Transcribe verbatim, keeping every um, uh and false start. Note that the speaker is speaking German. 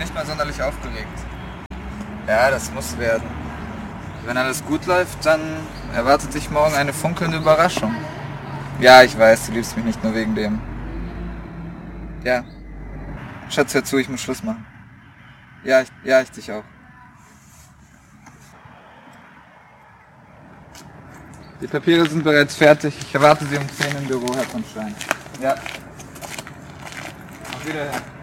nicht mal sonderlich aufgeregt. Ja, das muss werden. Wenn alles gut läuft, dann erwartet dich morgen eine funkelnde Überraschung. Ja, ich weiß, du liebst mich nicht nur wegen dem. Ja. Schatz, hör zu, ich muss Schluss machen. Ja, ich, ja, ich dich auch. Die Papiere sind bereits fertig. Ich erwarte Sie um zehn im Büro, Herr von Stein. Ja. Auf Wiedersehen.